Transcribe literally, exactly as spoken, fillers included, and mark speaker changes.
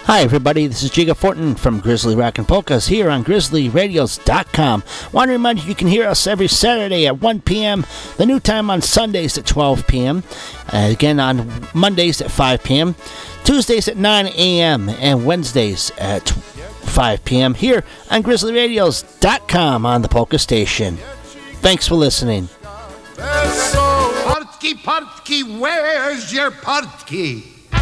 Speaker 1: Hi everybody, this is Jiga Fortin from Grizzly Rock and Polkas here on grizzly radios dot com. Want to remind you you can hear us every Saturday at one p.m., the new time on Sundays at twelve p.m., uh, again on Mondays at five p.m., Tuesdays at nine a.m., and Wednesdays at five p.m. here on grizzly radios dot com on the Polka Station. Thanks for listening.
Speaker 2: Partki, partki, where's your partki?